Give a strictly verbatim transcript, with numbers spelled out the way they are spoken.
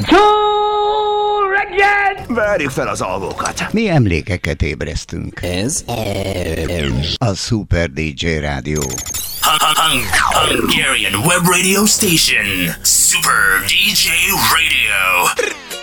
Jó reggelt! Várjuk fel az alvókat. Mi emlékeket ébresztünk. Ez A Super dé dzsé Rádió. Hungarian Web Radio Station. Super dé dzsé Radio.